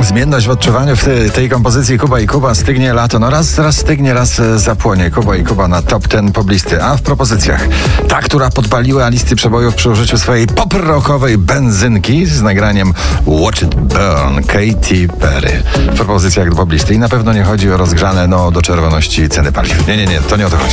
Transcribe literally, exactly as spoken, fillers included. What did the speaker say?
zmienność w odczuwaniu w tej, tej kompozycji Kuba i Kuba, stygnie lato. No raz, raz stygnie, raz zapłonie. Kuba i Kuba na top ten poblisty. A w propozycjach ta, która podpaliła listy przebojów przy użyciu swojej pop-rockowej benzynki z nagraniem Watch It Burn, Katy Perry. W propozycjach poblisty. I na pewno nie chodzi o rozgrzane no do czerwoności ceny paliw. Nie, nie, nie, to nie o to chodzi.